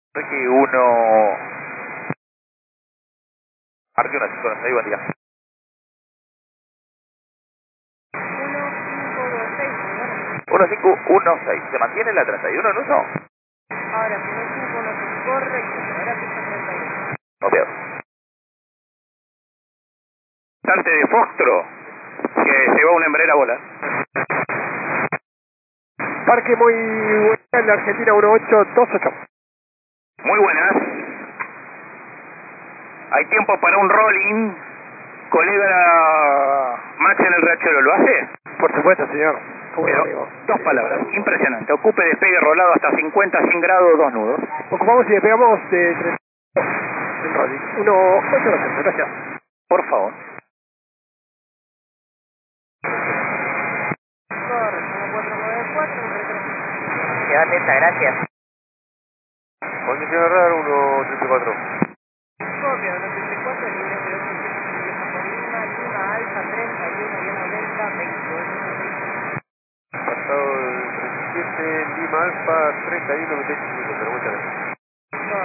Aquí 1... Marque 1526, buen día. 1516, ¿se mantiene la 31 en uso? Ahora, 1516, correcto, ahora pista 31. Copiado. Salte de Fostro, que llevó una hembrera bola. Parque muy buena en la Argentina 1828. Muy buenas. Hay tiempo para un rolling. Colega Max en el Riachuelo, ¿lo hace? Por supuesto, señor. Pero, dos palabras, impresionante. Ocupe despegue rolado hasta 50, 100 grados, 2 nudos. Ocupamos y despegamos de 3 el rolling. 1828, gracias. Por favor. Correcto, 1494, un retro. Quédate esta, gracias. Condición errada 134. Copia, 134, libre de 8 por Lima, Lima Alfa 31, Delta 28. Pasado el 37, Lima Alfa 31, 25, pero muchas gracias.